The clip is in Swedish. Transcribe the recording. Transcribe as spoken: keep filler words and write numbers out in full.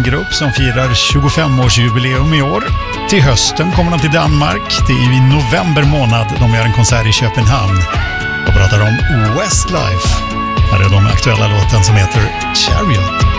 grupp som firar tjugofem-årsjubileum i år. Till hösten kommer de till Danmark. Det är i november månad de gör en konsert i Köpenhamn och pratar om Westlife. Här är de aktuella låten som heter Chariot.